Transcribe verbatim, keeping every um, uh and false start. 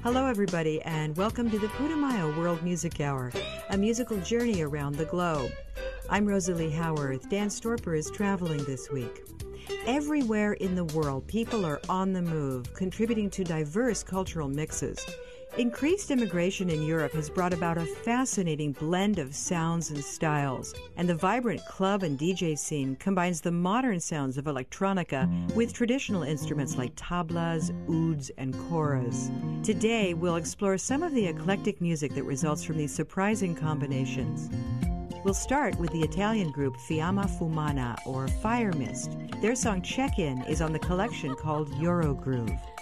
Hello, everybody, and welcome to the Putumayo World Music Hour, a musical journey around the globe. I'm Rosalie Howarth. Dan Storper is traveling this week. Everywhere in the world, people are on the move, contributing to diverse cultural mixes. Increased immigration in Europe has brought about a fascinating blend of sounds and styles, and the vibrant club and D J scene combines the modern sounds of electronica with traditional instruments like tablas, ouds, and koras. Today, we'll explore some of the eclectic music that results from these surprising combinations. We'll start with the Italian group Fiamma Fumana, or Fire Mist. Their song Check-In is on the collection called Eurogroove.